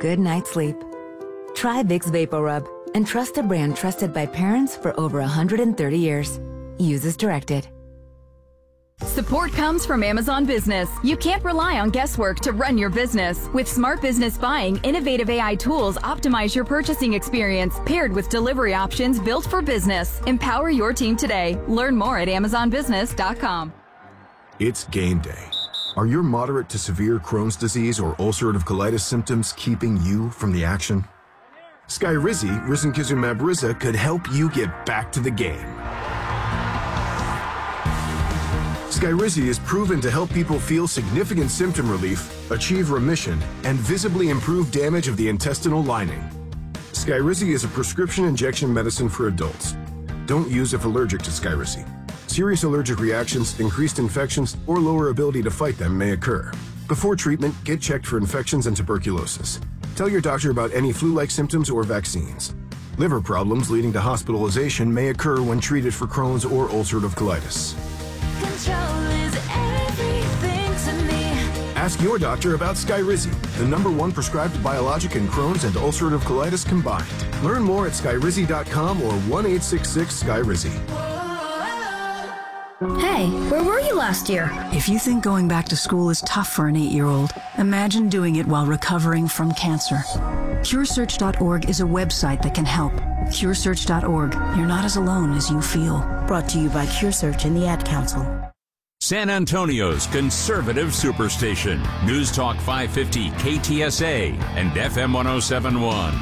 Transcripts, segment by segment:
good night's sleep. Try Vicks VapoRub and trust a brand trusted by parents for over 130 years. Use as directed. Support comes from Amazon Business. You can't rely on guesswork to run your business. With Smart Business Buying, innovative AI tools optimize your purchasing experience, paired with delivery options built for business. Empower your team today. Learn more at amazonbusiness.com. It's game day. Are your moderate to severe Crohn's disease or ulcerative colitis symptoms keeping you from the action? Skyrizi, risankizumab Riza, could help you get back to the game. Skyrizi is proven to help people feel significant symptom relief, achieve remission, and visibly improve damage of the intestinal lining. Skyrizi is a prescription injection medicine for adults. Don't use if allergic to Skyrizi. Serious allergic reactions, increased infections, or lower ability to fight them may occur. Before treatment, get checked for infections and tuberculosis. Tell your doctor about any flu-like symptoms or vaccines. Liver problems leading to hospitalization may occur when treated for Crohn's or ulcerative colitis. Control is everything to me. Ask your doctor about Skyrizi, the #1 prescribed biologic in Crohn's and ulcerative colitis combined. Learn more at skyrizi.com or 1-866-SKYRIZI. Hey, where were you last year? If you think going back to school is tough for an 8-year-old, imagine doing it while recovering from cancer. CureSearch.org is a website that can help. CureSearch.org. You're not as alone as you feel. Brought to you by CureSearch and the Ad Council. San Antonio's conservative superstation. News Talk 550 KTSA and FM 1071.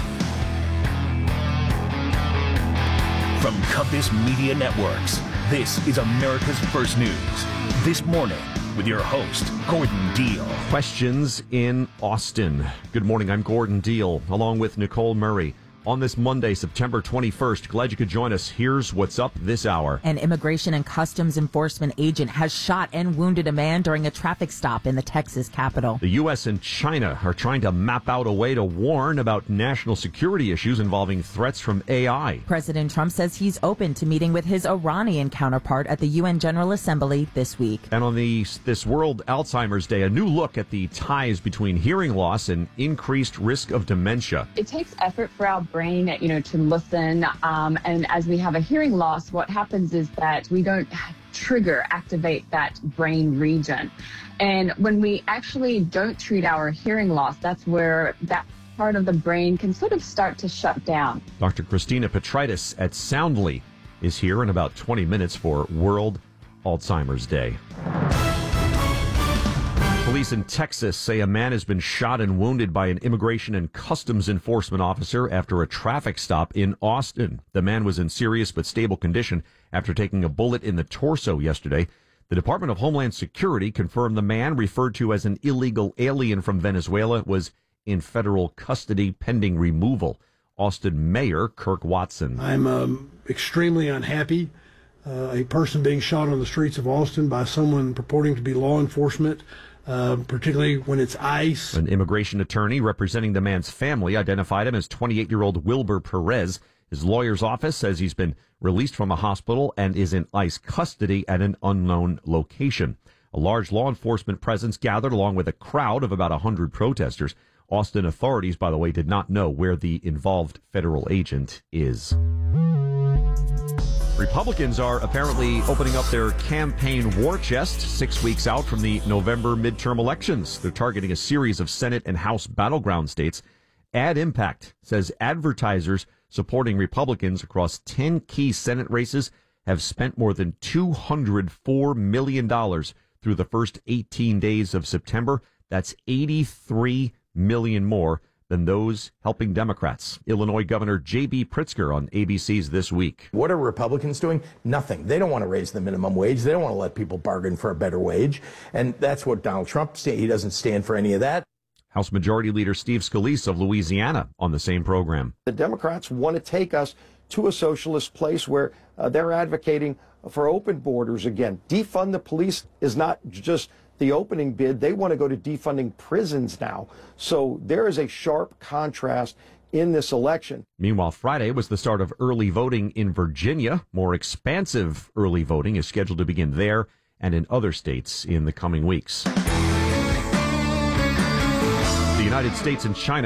From Compass Media Networks, this is America's First News. This morning with your host, Gordon Deal. Questions in Austin. Good morning, I'm Gordon Deal, along with Nicole Murray. On this Monday, September 21st, glad you could join us. Here's what's up this hour. An Immigration and Customs Enforcement agent has shot and wounded a man during a traffic stop in the Texas capital. The U.S. and China are trying to map out a way to warn about national security issues involving threats from AI. President Trump says he's open to meeting with his Iranian counterpart at the UN General Assembly this week. And on this World Alzheimer's Day, a new look at the ties between hearing loss and increased risk of dementia. It takes effort for our brain, to listen. And as we have a hearing loss, what happens is that we don't activate that brain region. And when we actually don't treat our hearing loss, that's where that part of the brain can sort of start to shut down. Dr. Christina Petritis at Soundly is here in about 20 minutes for World Alzheimer's Day. Police in Texas say a man has been shot and wounded by an Immigration and Customs Enforcement officer after a traffic stop in Austin. The man was in serious but stable condition after taking a bullet in the torso yesterday. The Department of Homeland Security confirmed the man, referred to as an illegal alien from Venezuela, was in federal custody pending removal. Austin Mayor Kirk Watson. I'm extremely unhappy. A person being shot on the streets of Austin by someone purporting to be law enforcement, particularly when it's ICE. An immigration attorney representing the man's family identified him as 28-year-old Wilbur Perez. His lawyer's office says he's been released from a hospital and is in ICE custody at an unknown location. A large law enforcement presence gathered along with a crowd of about 100 protesters. Austin authorities, by the way, did not know where the involved federal agent is. Republicans are apparently opening up their campaign war chest 6 weeks out from the November midterm elections. They're targeting a series of Senate and House battleground states. Ad Impact says advertisers supporting Republicans across 10 key Senate races have spent more than $204 million through the first 18 days of September. That's $83 million more than those helping Democrats. Illinois Governor J.B. Pritzker on ABC's This Week. What are Republicans doing? Nothing. They don't want to raise the minimum wage. They don't want to let people bargain for a better wage. And that's what Donald Trump, he doesn't stand for any of that. House Majority Leader Steve Scalise of Louisiana on the same program. The Democrats want to take us to a socialist place where they're advocating for open borders again. Defund the police is not just the opening bid. They want to go to defunding prisons now. So there is a sharp contrast in this election. Meanwhile, Friday was the start of early voting in Virginia. More expansive early voting is scheduled to begin there and in other states in the coming weeks. The United States and China